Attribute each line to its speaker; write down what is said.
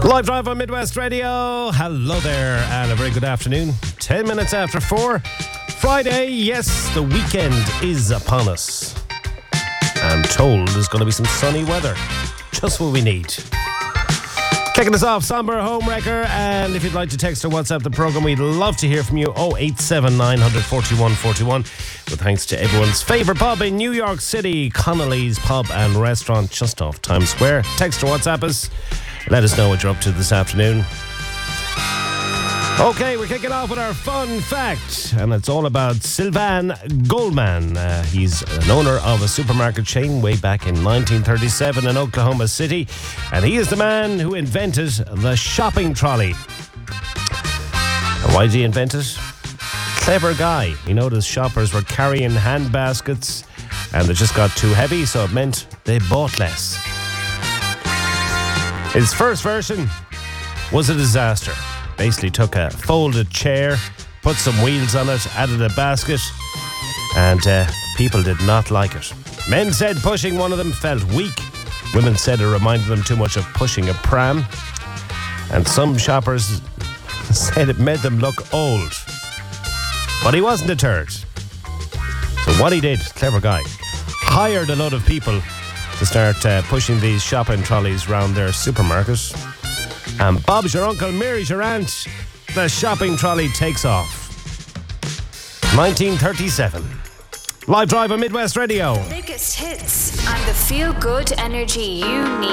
Speaker 1: Live drive on Midwest Radio. Hello there and a very good afternoon. 10 minutes after 4. Friday, yes, the weekend is upon us. I'm told there's going to be some sunny weather. Just what we need. Kicking us off, Somber Homewrecker. And if you'd like to text or WhatsApp the programme, we'd love to hear from you. 087 941 41. With thanks to everyone's favourite pub in New York City, Connolly's Pub and Restaurant, just off Times Square. Text or WhatsApp us. Let us know what you're up to this afternoon. Okay, we're kicking off with our fun fact, and it's all about Sylvain Goldman. He's an owner of a supermarket chain way back in 1937 in Oklahoma City, and he is the man who invented the shopping trolley. And why did he invent it? Clever guy. He noticed shoppers were carrying hand baskets, and they just got too heavy, so it meant they bought less. His first version was a disaster. Basically took a folded chair, put some wheels on it, added a basket, and people did not like it. Men said pushing one of them felt weak. Women said it reminded them too much of pushing a pram. And some shoppers said it made them look old. But he wasn't deterred. So what he did, clever guy, hired a lot of people to start pushing these shopping trolleys around their supermarket. And Bob's your uncle, Mary's your aunt. The shopping trolley takes off. 1937. Live drive on Midwest Radio.
Speaker 2: The biggest hits and the feel-good energy you need.